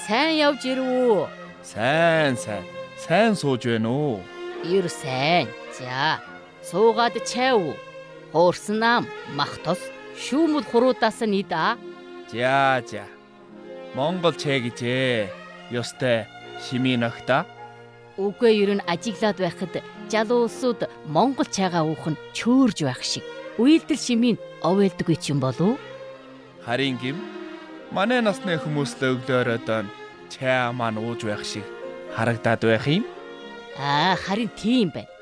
сайн явж ирв үү? Сайн сууж байна уу? Ир сайн. За, суугаад чав. Хуурсан нам, мах тос, шүүмэл хуруудаас нь идэ. За. Монгол чай гэжээ. Ёстой шимийн огта. Үгүй ер нь ажиглаад байхад залуу улсууд Монгол чайгаа уух нь чөөрж байх шиг. Үйлдэл шимийн овойлдоггүй ч юм болов? Харин гим манай насны хүмүүстээ өглөөрөөд чай маань ууж байх шиг харагдаад байх юм. Харин тийм байна.